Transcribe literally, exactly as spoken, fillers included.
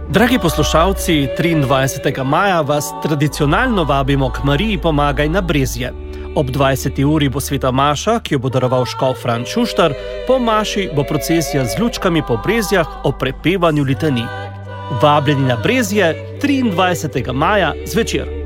Dragi poslušalci, triindvajsetega maja vas tradicionalno vabimo k Mariji Pomagaj na Brezje. Ob dvajseti uri bo sveta maša, ki jo bo daroval škof Fran Šuštar, po maši bo procesija z lučkami po Brezjah ob prepevanju litanij. Vabljeni na Brezje triindvajsetega maja zvečer.